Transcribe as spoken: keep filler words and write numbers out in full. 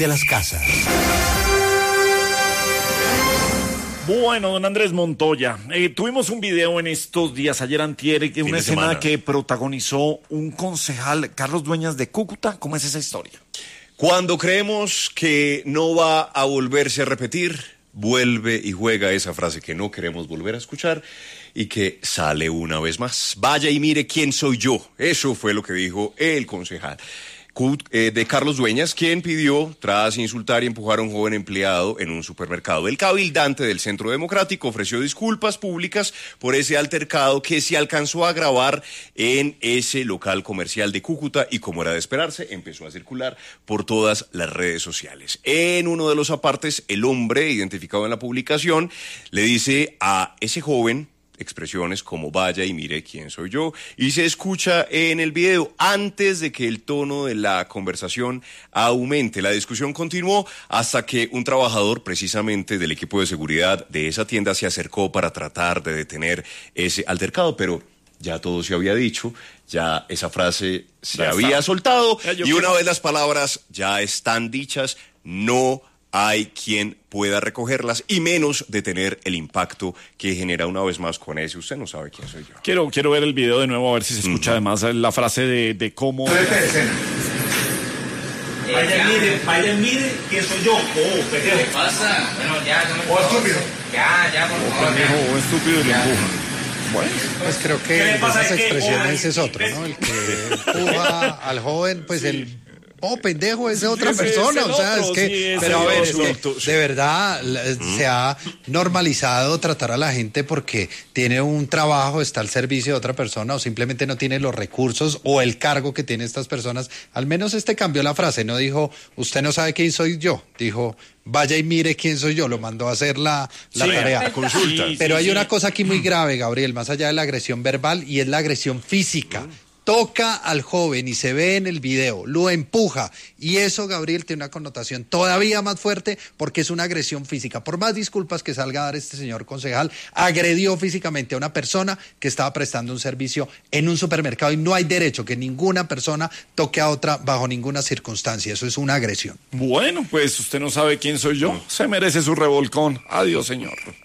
de las casas. Bueno, don Andrés Montoya, eh, tuvimos un video en estos días, ayer antier, que una escena semana. que protagonizó un concejal, Carlos Dueñas de Cúcuta. ¿Cómo es esa historia? Cuando creemos que no va a volverse a repetir, vuelve y juega esa frase que no queremos volver a escuchar y que sale una vez más. Vaya y mire quién soy yo. Eso fue lo que dijo el concejal de Carlos Dueñas, quien pidió, tras insultar y empujar a un joven empleado en un supermercado. El cabildante del Centro Democrático ofreció disculpas públicas por ese altercado que se alcanzó a grabar en ese local comercial de Cúcuta y, como era de esperarse, empezó a circular por todas las redes sociales. En uno de los apartes, el hombre, identificado en la publicación, le dice a ese joven expresiones como vaya y mire quién soy yo, y se escucha en el video antes de que el tono de la conversación aumente. La discusión continuó hasta que un trabajador precisamente del equipo de seguridad de esa tienda se acercó para tratar de detener ese altercado, pero ya todo se había dicho, ya esa frase se ya había está. soltado, ya, y una creo... vez las palabras ya están dichas, no hay quien pueda recogerlas y menos detener el impacto que genera una vez más con ese. Usted no sabe quién soy yo. Quiero, quiero ver el video de nuevo, a ver si se escucha uh-huh. además la frase de, de cómo... Eh, vaya, mire, vaya, mire quién soy yo. Oh, pendejo. ¿Qué pasa? Bueno, ya, no me O estúpido. Ya, ya, por favor. Pendejo o estúpido y le empujan. Bueno, pues creo que de esas expresiones es otro, ¿no? El que empuja al joven, pues el... Oh, pendejo, es de otra sí, persona, o sea, otro, es que, sí, pero a ver, es que de verdad ¿Mm? se ha normalizado tratar a la gente porque tiene un trabajo, está al servicio de otra persona o simplemente no tiene los recursos o el cargo que tienen estas personas. Al menos este cambió la frase, no dijo, usted no sabe quién soy yo, dijo, vaya y mire quién soy yo, lo mandó a hacer la, la sí, tarea. Consulta. Sí, pero sí, hay sí. una cosa aquí muy grave, Gabriel, más allá de la agresión verbal, y es la agresión física. ¿Mm? Toca al joven y se ve en el video, lo empuja, y eso, Gabriel, tiene una connotación todavía más fuerte porque es una agresión física. Por más disculpas que salga a dar este señor concejal, agredió físicamente a una persona que estaba prestando un servicio en un supermercado y no hay derecho que ninguna persona toque a otra bajo ninguna circunstancia. Eso es una agresión. Bueno, pues usted no sabe quién soy yo, se merece su revolcón. Adiós, señor.